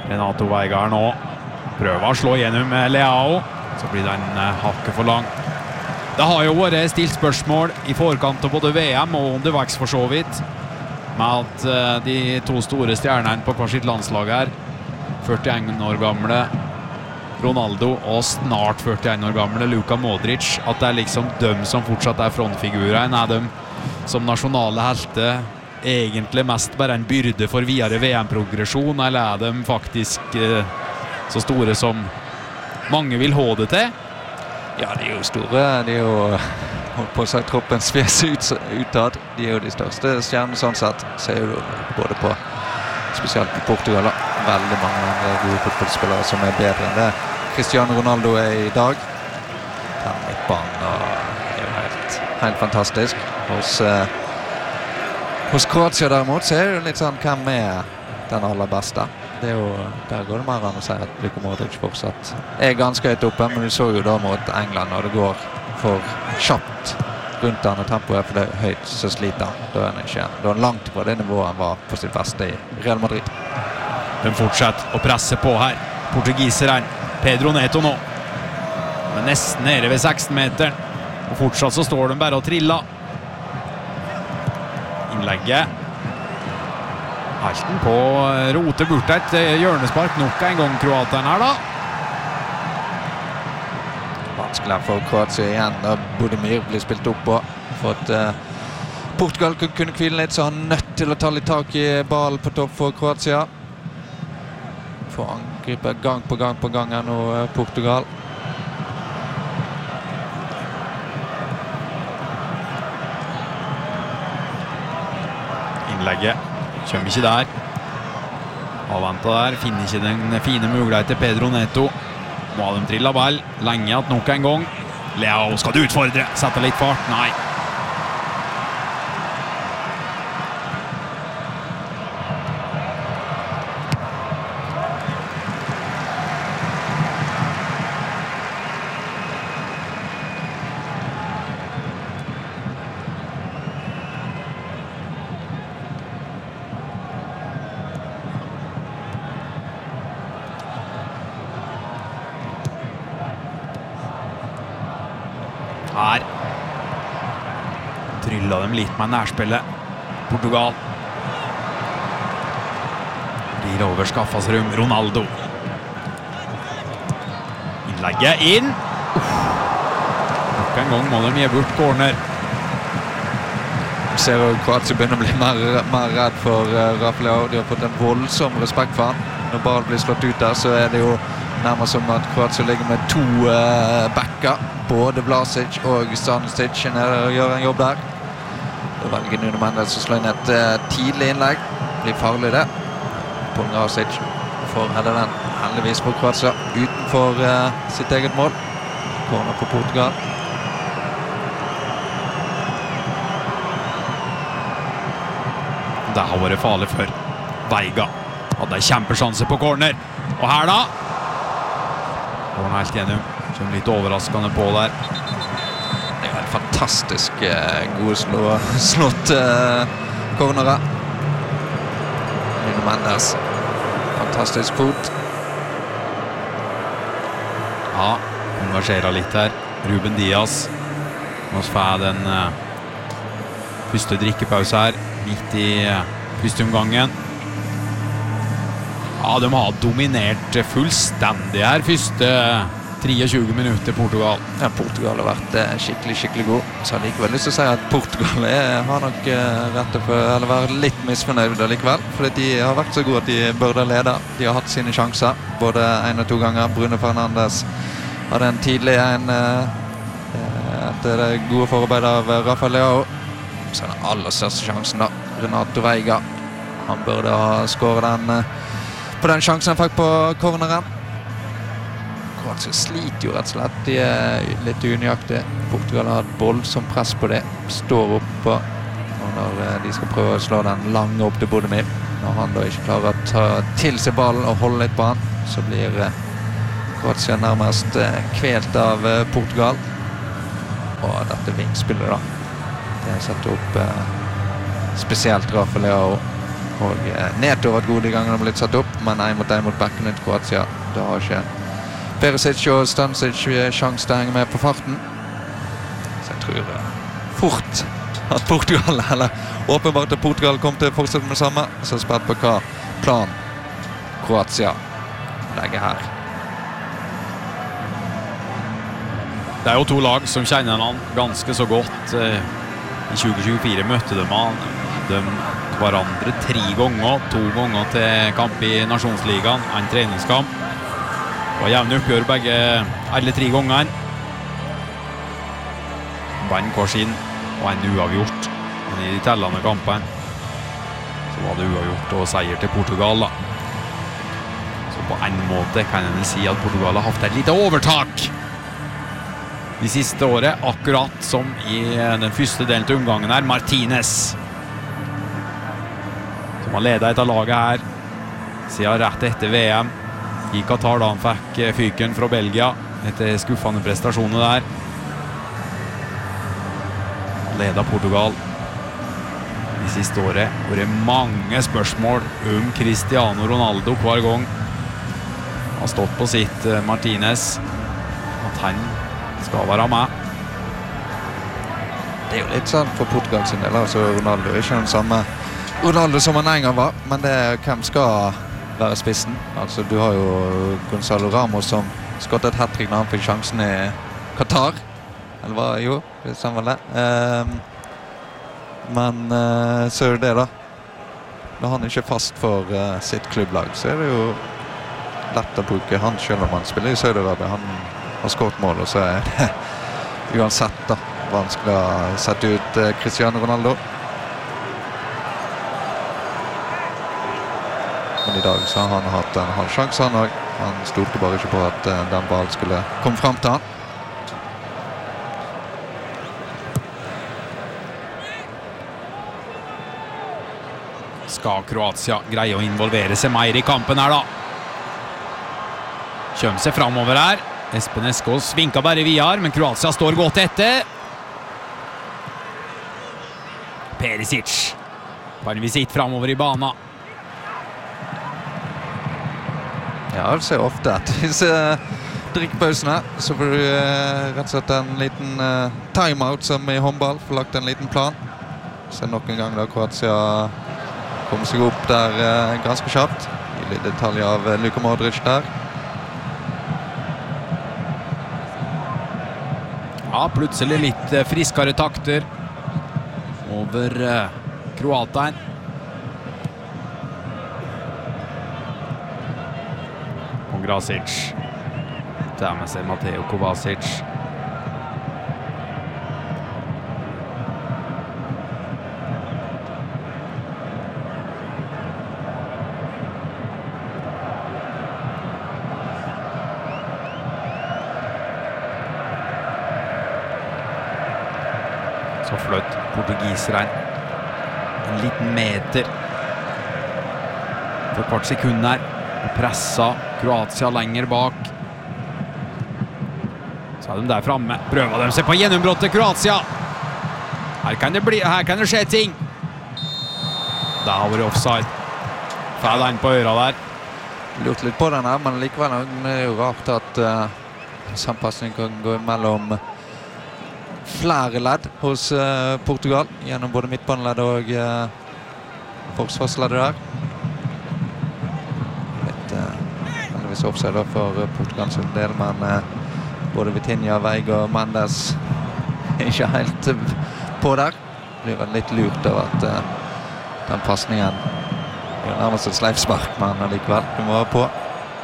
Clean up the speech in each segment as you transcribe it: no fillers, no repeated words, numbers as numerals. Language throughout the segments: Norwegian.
Renato Veiga her nå. Prøver å slå gjennom med Leao. Så blir den hakket for lang. Det har jo vært stilt spørsmål i forkant av både VM og underveis for så vidt, med at de to store stjernene på hver sitt landslag her, 41 år gamle Ronaldo og snart 41 år gamle Luka Modric, at det liksom dem som fortsatt frontfigurene, de som nasjonale helte egentlig mest bare en byrde for videre VM-progresjon, eller de faktisk så store som mange vil ha det til? Ja, de jo store. De jo holdt på seg troppens fjes utad. De jo de største stjernene sånn sett. Ser jo både på, spesielt på Portugal, veldig mange andre gode fotballspillere som bedre enn det Cristiano Ronaldo i dag. Den midtbanen jo helt fantastisk. Hos Kroatia derimot så det jo litt sånn hvem den aller beste. Det jo, der går det mer an å si at Luka Modric fortsatt ganske høyt oppe, men du så jo da mot England, når det går for kjapt rundt han, og tempoet for det høyt, så sliter han. Da han ikke, da han langt fra det nivået han var på sitt beste i Real Madrid. De fortsetter å presse på her. Portugiseren, Pedro Neto nå. Men nesten nede ved 16-meteren. Og fortsatt så står de bare og triller. Innlegget. Halten på rote bort et hjørnespark nok en gang kroateren her da. Vanskelig for Kroatia igjen, da Budimir blir spilt opp på. For at Portugal kunne hvile litt, så han nødt til å ta litt tak i ballen på topp for Kroatia. Får angripe gang på gang her nå, Portugal. Innlegget. Kommer ikke der. Avventet der. Finner ikke den fine muligheten til Pedro Neto. Må ha dem trillet ball. Lenge at nok en gang. Leao skal du utfordre. Sette litt fart. Nei. Her tryllet dem litt med nærspillet. Portugal blir overskaffet rom. Ronaldo. Innlegget inn. Nok en gang må de gi bort corner. Ser jo Kroatia begynner å bli mer redd for Rafa Leao. De har fått en voldsom respekt for han. Når ballen blir slått ut der, så det jo nærmest som at Kroatia ligger med to backer. Både Vlasic og Stanisic gjør en jobb der. Da velger Nuno Mendes å slå inn et tidlig innlegg. Blir farlig det. Pongrasic får heller den heldigvis for Kroatia utenfor sitt eget mål. Corner for Portugal. Det har vært farlig for Veiga. Hadde en kjempesjanse på corner. Og her da går han helt gjennom. Som litt overraskende på der. Det en fantastisk god slått cornere. Nuno Mendes. Fantastisk fot. Ja, engasjerer litt her. Ruben Dias. Nå får den første drikkepause her. Midt i første omgangen. Ja, de har dominert fullstendig her. Første 23 minutter Portugal. Ja, Portugal har vært skikkelig god. Så jeg likevel lyst til å si at Portugal har nok rett til å være litt misfornøyd likevel. Fordi de har vært så gode at de burde lede. De har hatt sine sjanser, både 1 og 2 ganger. Bruno Fernandes hadde en tidlig etter det gode forarbeidet av Rafa Leao. Så den aller største sjansen da, Renato Veiga. Han burde ha skåret den på den sjansen han fikk på corneren. Kroatia sliter jo rett og slett. De litt unøyaktige. Portugal har et voldsomt press på det. Står oppe. Og når de skal prøve å slå den lange opp til Budimir, når han da ikke klarer å ta til seg ballen og holde litt på han, så blir Kroatia nærmest kvelt av Portugal. Og dette vingspillet da, det setter opp spesielt Rafa Leao Og Neto har vært god de gangene han har blitt satt opp, men 1-1 mot backene til Kroatia. Det har ikke Perisic og Stanisic sjans til å henge med på farten. Så jeg tror fort at Portugal, eller åpenbart at Portugal kom til å fortsette med det samme. Så spett på hva plan Kroatia legger her. Det er jo to lag som kjenner han ganske så godt. I 2024 møtte de hverandre 3 ganger. 2 ganger til kamp i Nasjonsligaen, en treningskamp. Det var jevne oppgjør alle 3 ganger. Vann hver sin og en uavgjort. Men i de tellende kampen så var det uavgjort og seier til Portugal da. Så på en måte kan jeg si at Portugal har haft et lite overtak de siste året, akkurat som i den første delen til omgangen her. Martinez som har ledet et av laget her siden rett etter VM i Qatar, da han fikk fyken fra Belgia etter skuffende prestasjoner der. Han ledet Portugal de siste året, hvor det er mange spørsmål om Cristiano Ronaldo hver gang han har stått på sitt. Martinez, at han skal være med. Det er jo litt sånn for Portugal sin del, altså Ronaldo er ikke den samme Ronaldo som han en gang var, men det er hvem skal være spissen. Altså du har jo Gonzalo Ramos som skåret et hat-trick når han fikk sjansen i Qatar, eller hva, jo, det stemmer det. Men så er det da, når han ikke er fast for sitt klubblag, så er det jo lett å bruke han selv om han spiller i Saudi-Arabia. Han har skåret mål, og så er det uansett da vanskelig å sette ut Cristiano Ronaldo. Men i dag så har han hatt en halv sjanse han også. Han stolte bare ikke på at den ballen skulle komme frem til han. Skal Kroatia greie å involvere seg mer i kampen her da? Kjøm seg fremover her. Espen Eskås vinker bare videre, men Kroatia står godt etter. Perisic får en visitt fremover i banen. Ja, det ser ofte at disse drikkepausene så får du rett og slett en liten timeout som i håndball, får lagt en liten plan. Så nok en gang da Kroatia kommer seg opp der ganske kjapt. Litt detaljer av Luka Modric der. Ja, plutselig litt friskere takter over kroateren. Kongrasic. Der med seg Mateo Kovacic. Så fløtt portugiseren en liten meter for et kvart sekund her og pressa Kroatia lenger bak. Så er de der fremme, prøver de seg på gjennombrott til Kroatia. Her kan det skje ting. Det har vært offside. Fæl den på øra der. Lurt litt på den her, men likevel er det jo rart at sammenpassning kan gå mellom flere ledd hos Portugal, gjennom både midtbaneledd og forsvarsleddet der. Heldigvis offside da for Portugal sin del, men både Vitinha, Veig og Mendes er ikke helt på der. Det blir litt lurt av at den passningen er nærmest et sleivspark, men likevel, du må være på.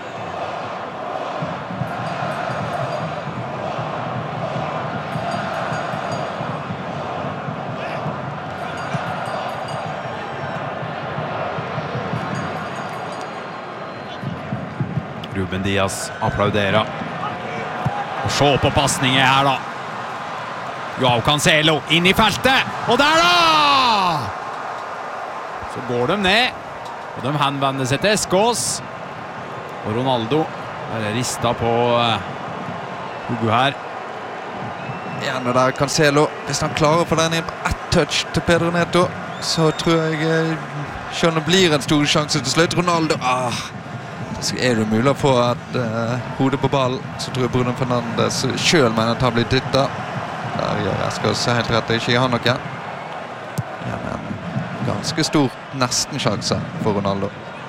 Ruben Dias applauderer. Og se på passningen her da. Joao Cancelo inn i feltet. Og der da! Så går de ned. Og de henvender seg til Eskås. Og Ronaldo er ristet på Hugo her. Igjen og der Cancelo. Hvis han klarer å få den inn på ett touch til Pedro Neto, så tror jeg selv det blir en stor sjanse til slutt. Ronaldo, så det mulig å få et hodet på ballen. Så tror jeg Bruno Fernandes selv mener at han blir dyttet. Der gjør jeg skal også helt rett å ikke gi han noe. Ja, men ganske stor nesten sjanse for Ronaldo.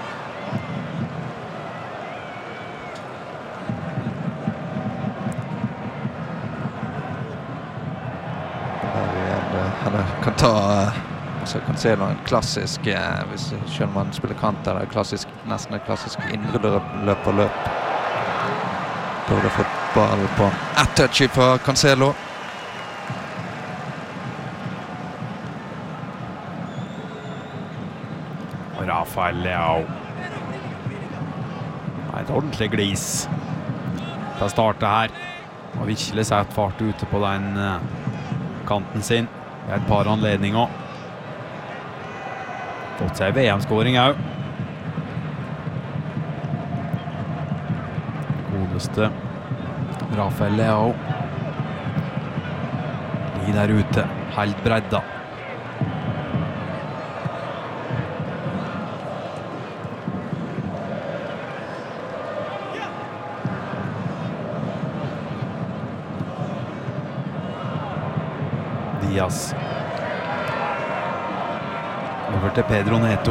Kan ta så kan se noe klassisk hvis selv man spiller kant er det klassisk, nesten et klassisk indre løp og løp. Burde fått ball på ett touch fra Cancelo. Rafael Leao. Et ordentlig glis til å starte her. Og virkelig sett fart ute på den kanten sin. Et par anledninger. Fått seg VM-skåring også. Godeste Rafael Leao. De der ute, helt bredda. Diaz. Over til Pedro Neto.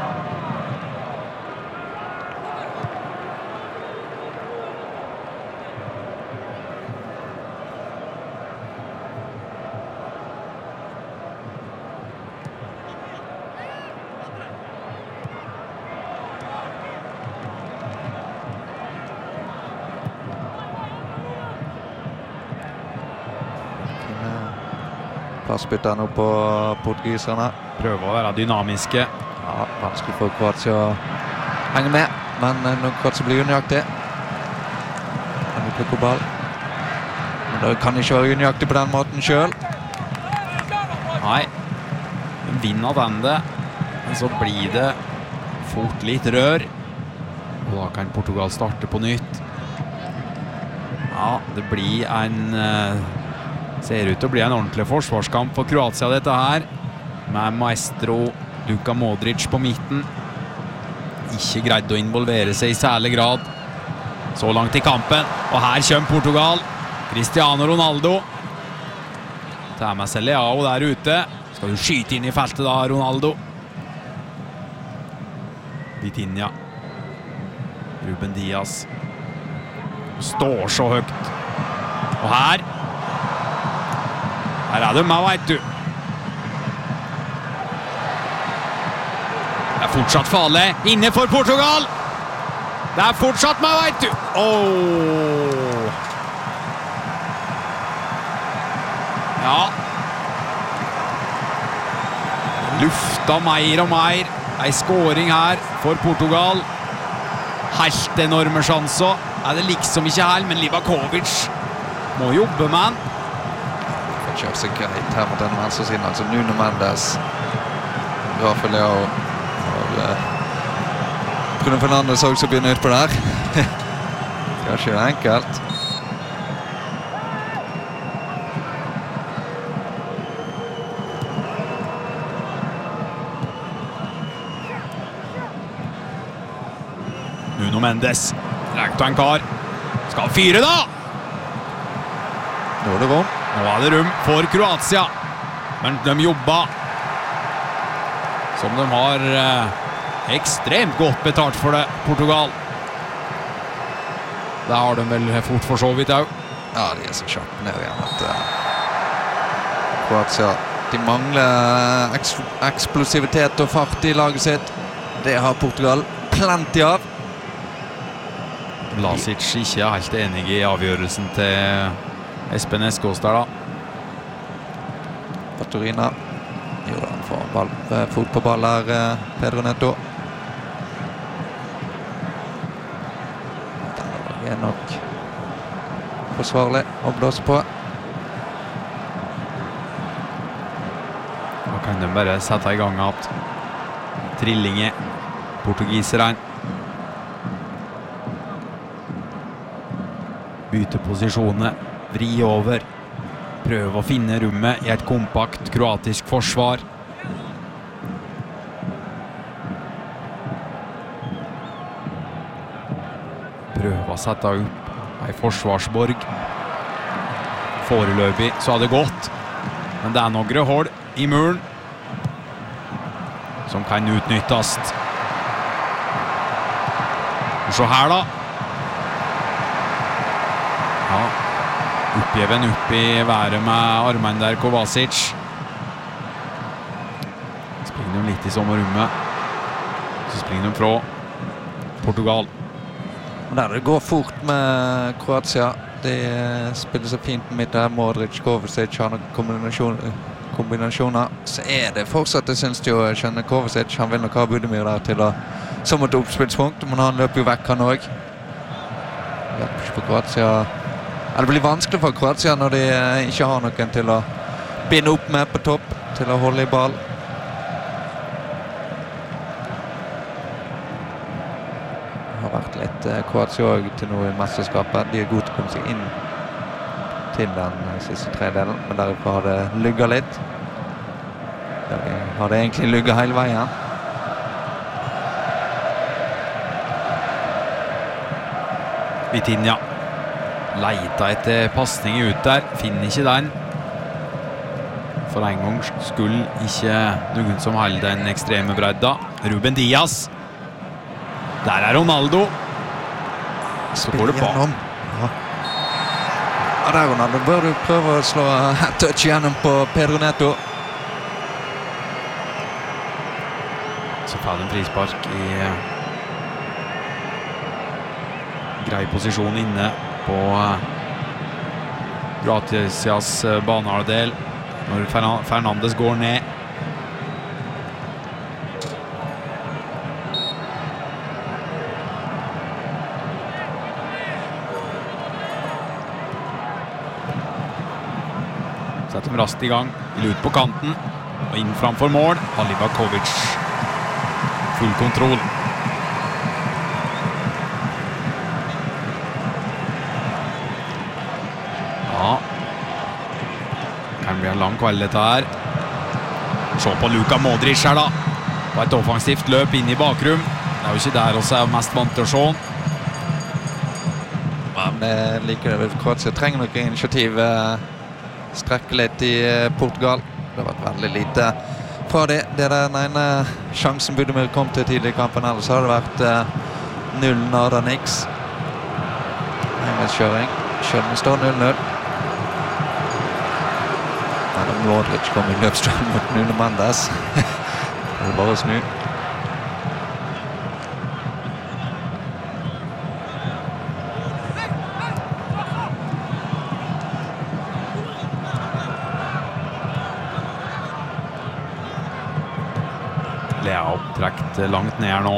Plassbytter nå på portugiserne. Prøver å være dynamiske. Ja, vanskelig for Kroatia å henge med, men når Kroatia blir unøyaktig kan vi plukke ball. Men da kan de ikke være unøyaktig på den måten selv. Nei, de vinner den det, men så blir det fort litt rør. Og da kan Portugal starte på nytt. Ja, det blir ser ut til å bli en ordentlig forsvarskamp for Kroatia dette her. Med maestro Luka Modric på midten. Ikke greid å involvere seg i særlig grad. Så langt i kampen. Og her kommer Portugal. Cristiano Ronaldo. Tar med seg Leao der ute. Skal du skyte inn i feltet da, Ronaldo? Vitinha. Ruben Diaz. Står så høyt. Og her det med, vet du. Det er fortsatt farlig. Inne for Portugal. Det er fortsatt med, vet du. Ja. Lufta mer og mer. En skåring her for Portugal. Helt enorme sjanser. Det liksom ikke helt, men Livakovic må jobbe med den. Kjører seg greit her mot den venstre siden, altså Nuno Mendes, Rafael Leao og Bruno Fernandes også begynner ut på der. Det er ikke enkelt. Nuno Mendes, rekt en kar, skal fyre da! Nå er det rom. Nå er det rom for Kroatia, men de jobber som de har ekstremt godt betalt for det, Portugal. Det har de vel fort for så vidt også. Ja, de er så kjapt ned igjen at Kroatia, de mangler eksplosivitet og fart i laget sitt. Det har Portugal plenty av. Lasic ikke er helt enig i avgjørelsen til Espen Eskås der da. Fatorina gjorde han for fot på ball her, Pedro Neto. Det er nok forsvarlig å blåse på. Da kan de bare sette i gang at trillinger, portugiserne. Bytte posisjoner. Vri over, prøve å finne rommet i et kompakt kroatisk forsvar. var satt opp en forsvarsborg. Foreløpig så har det gått, men det er noen hull i muren som kan utnyttes. Så her da. Ja, oppgiven opp i været med armene der, Kovacic. Springer de litt i sommerrommet. Så springer de fra Portugal. Det går fort med Kroatia. De spiller så fint med midt der. Modric, Kovacic har noen kombinasjoner. Så det fortsatt, jeg synes jo, jeg skjønner Kovacic. Han vil nok ha Budimir der til som et oppspillspunkt, men han løper jo vekk han også. Hjelper ikke for Kroatia. Det blir vanskelig for Kroatia når de ikke har noen til å binde opp med på topp, til å holde i ball. Det har vært litt Kroatia også til noe i mesterskapet. De gode til å komme seg inn til den siste tredelen, men derifra har det lugget litt. Har det egentlig lugget hele veien. Vitinha leita etter passning ut der, finner ikke den. For en gang skulle ikke noen som holder den ekstreme bredda. Ruben Diaz. Der er Ronaldo. Så går det på. Ja, der Ronaldo. Bør du prøve å slå et touch gjennom på Pedro Neto. Så får han en frispark i grei posisjon inne på Gratisias banehalvdel når Fernandes går ned. Setter de raskt i gang, vil ut på kanten og inn framfor mål. Halivakovic full kontroll. Kan bli en lang kveld dette her. Se på Luka Modric her da. På et offensivt løp inn i bakrum. Det er jo ikke der også er mest vant til å se. Ja, men jeg liker det. Kroatia trenger noe initiativ. Strekke litt i Portugal. Det har vært veldig lite fra det. Det er den ene sjansen Budimir kom til tidlig i kampen. Ellers har det vært 0 nada niks. Engelskjøring. Skjønner står 0-0. Modric kom i løpsstrøm mot Nuno Mendes. Det er bare å snu. Leao trekt langt ned her nå.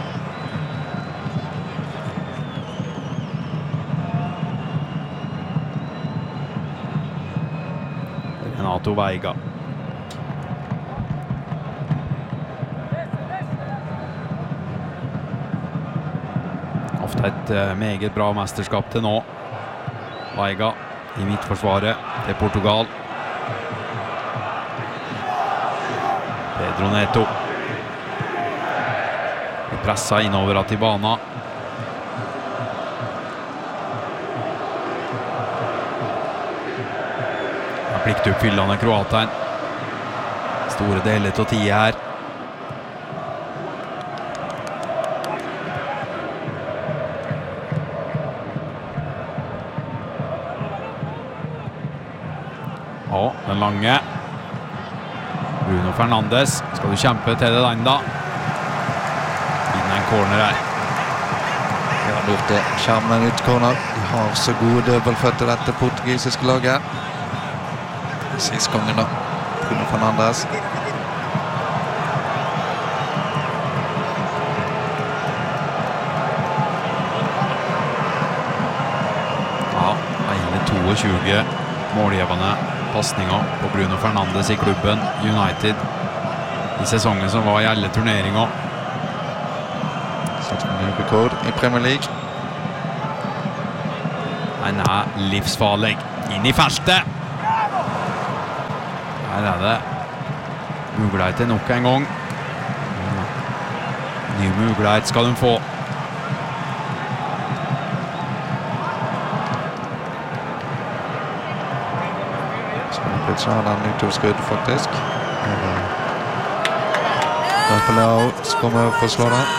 Renato Veiga. Ofte et meget bra mesterskap til nå. Veiga i midtforsvaret til Portugal. Pedro Neto. Presset innover til bana. Pliktoppfyllende kroateren. Store deler til 10 her. Og den lange. Bruno Fernandes. Skal du kjempe til det den da? Inn en corner her. De har lurt det. Skjermen ut corner. De har så gode døbelføtter dette portugisiske laget. Sist gangen da, Bruno Fernandes. Ja, hele 22 målgivende passninger på Bruno Fernandes i klubben United i sesongen som var i alle turneringer. Satt en ny rekord i Premier League. Han er livsfarlig. Inn i feltet. Her er det mulighet nok en gang. Ny mulighet skal de få. Skal vi plutselig ha den utoverskudd, faktisk. Rafael Leao skal vi få slå den.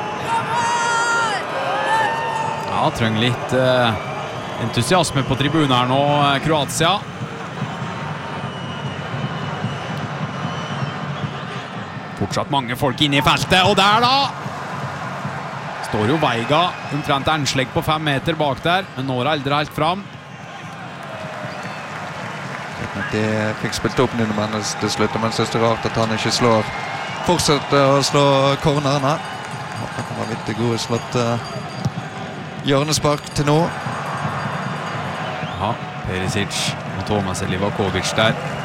Ja, trenger litt entusiasme på tribunen her nå, Kroatia. Fortsatt mange folk inne i feltet, og der da! Står jo Veiga, omtrent enslegg på 5 meter bak der, men når aldri helt fram. De fikk spilt opp noen mennesker til slutt, men synes det er rart at han ikke fortsetter å slå cornerene. Det kan være litt gode slått hjørnespark til nå. Ja, Perisic og Tomas Livakovic der.